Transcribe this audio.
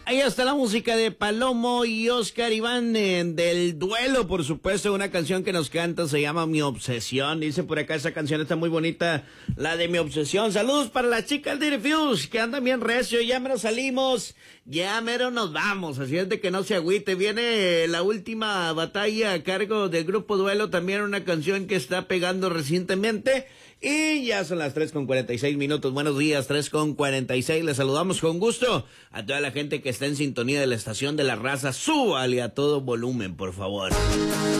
Ahí está la música de Palomo y Oscar Iván del Duelo, por supuesto, una canción que nos canta, se llama Mi Obsesión. Dice por acá, esa canción está muy bonita, la de Mi Obsesión. Saludos para las chicas de Refuse, que andan bien recio, ya mero salimos, ya mero nos vamos, así es de que no se agüite. Viene la última batalla a cargo del grupo Duelo, también una canción que está pegando recientemente. Y ya son las 3:46. Buenos días, 3:46. Les saludamos con gusto a toda la gente que está en sintonía de la estación de la raza. Súbale a todo volumen, por favor.